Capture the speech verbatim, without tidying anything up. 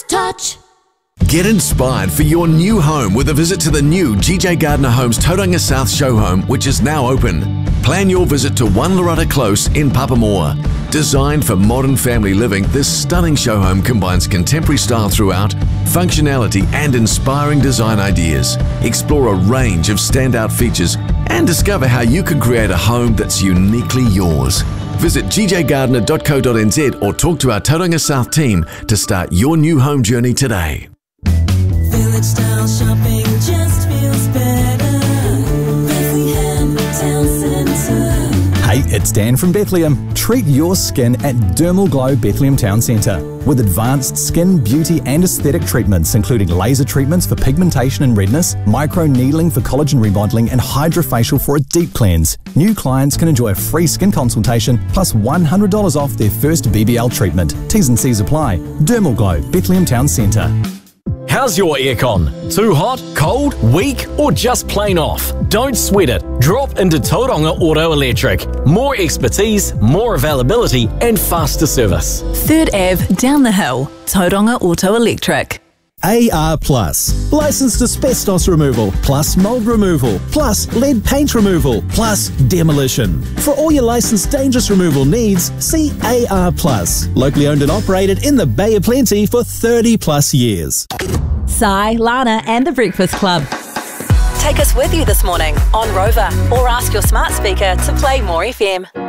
touch. Get inspired for your new home with a visit to the new G J Gardner Homes Tauranga South show home, which is now open. Plan your visit to One Loretta Close in Papamoa. Designed for modern family living, this stunning show home combines contemporary style throughout, functionality and inspiring design ideas. Explore a range of standout features and discover how you can create a home that's uniquely yours. Visit g j gardner dot co dot n z or talk to our Tauranga South team to start your new home journey today. Village style shopping just feels better. Bethlehem Town Centre. Hey, it's Dan from Bethlehem. Treat your skin at Dermal Glow Bethlehem Town Centre with advanced skin, beauty and aesthetic treatments including laser treatments for pigmentation and redness, micro needling for collagen remodeling and hydrofacial for a deep cleanse. New clients can enjoy a free skin consultation plus one hundred dollars off their first B B L treatment. T's and C's apply. Dermal Glow Bethlehem Town Centre. How's your aircon? Too hot, cold, weak, or just plain off? Don't sweat it. Drop into Tauranga Auto Electric. More expertise, more availability, and faster service. third Avenue, down the hill. Tauranga Auto Electric. A R Plus. Licensed asbestos removal, plus mould removal, plus lead paint removal, plus demolition. For all your licensed dangerous removal needs, see A R Plus. Locally owned and operated in the Bay of Plenty for thirty plus years. Sai, Lana and the Breakfast Club. Take us with you this morning on Rover or ask your smart speaker to play More F M.